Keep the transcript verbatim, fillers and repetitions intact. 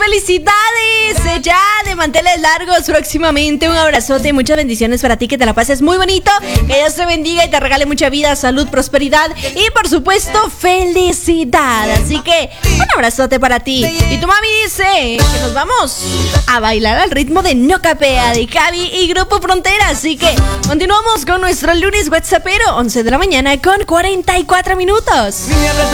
felicidades. Eh, Ya de manteles largos próximamente. Un abrazote, muchas bendiciones para ti, que te la pases muy bonito. Que Dios te bendiga y te regale mucha vida, salud, prosperidad y por supuesto felicidad. Así que un abrazote para ti. Y tu mami dice que nos vamos a bailar al ritmo de No Capea de Cavi y Grupo Frontera. Así que continuamos con nuestro lunes WhatsAppero, once de la mañana con cuarenta y cuatro minutos.